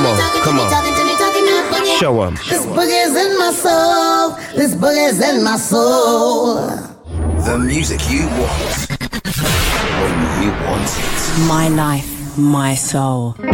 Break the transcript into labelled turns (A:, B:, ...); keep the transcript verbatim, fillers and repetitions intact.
A: Come on, come on. Show 'em.
B: This boogie's in my soul. This boogie's in my soul.
C: The music you want when you want it.
D: My life, my soul.